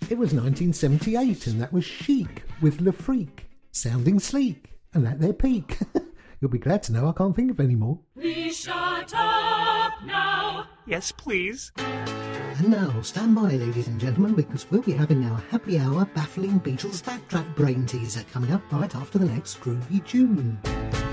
It was 1978 and that was Chic with Le Freak, sounding sleek and at their peak. You'll be glad to know I can't think of any more. Please shut up now. Yes, please. And now, stand by, ladies and gentlemen, because we'll be having our happy hour baffling Beatles backtrack brain teaser coming up right after the next groovy tune.